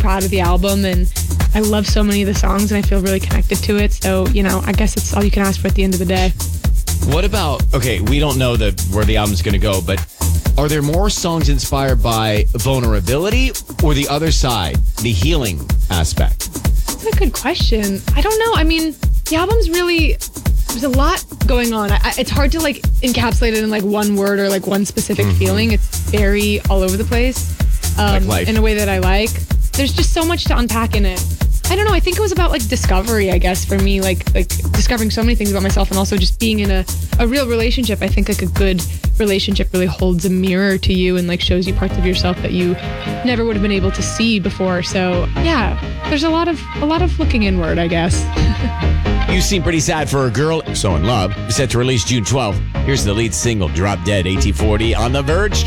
proud of the album, and I love so many of the songs, and I feel really connected to it. So, I guess it's all you can ask for at the end of the day. What about, okay, we don't know where the album's going to go, but are there more songs inspired by vulnerability or the other side, the healing aspect? That's a good question. I don't know. I mean, the album's really, there's a lot going on. It's hard to encapsulate it in one word or one specific feeling. It's very all over the place. Like life. In a way that I like. There's just so much to unpack in it. I don't know. I think it was about discovery, I guess, for me, like discovering so many things about myself, and also just being in a real relationship. I think a good relationship really holds a mirror to you and shows you parts of yourself that you never would have been able to see before. So yeah, there's a lot of looking inward, I guess. You seem pretty sad for a girl so in love. Set to release June 12th. Here's the lead single, Drop Dead, AT40 on The Verge.